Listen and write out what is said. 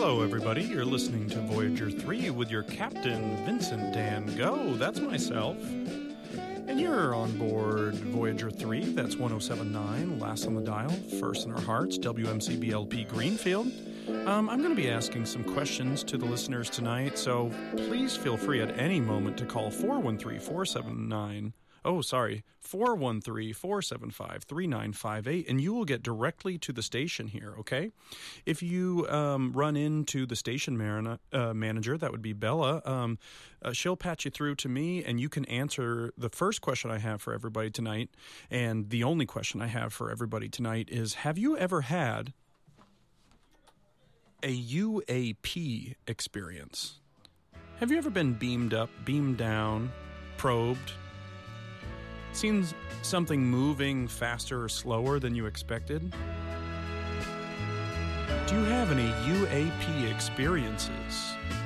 Hello, everybody. You're listening to Voyager 3 with your captain, Vincent Dan Go. That's myself. And you're on board Voyager 3. That's 1079, last on the dial, first in our hearts, WMCBLP Greenfield. I'm going to be asking some questions to the listeners tonight, so please feel free at any moment to call 413-475-3958, and you will get directly to the station here, okay? If you run into the station manager, that would be Bella, she'll patch you through to me, and you can answer the first question I have for everybody tonight, and the only question I have for everybody tonight is, have you ever had a UAP experience? Have you ever been beamed up, beamed down, probed? Seen something moving faster or slower than you expected? Do you have any UAP experiences?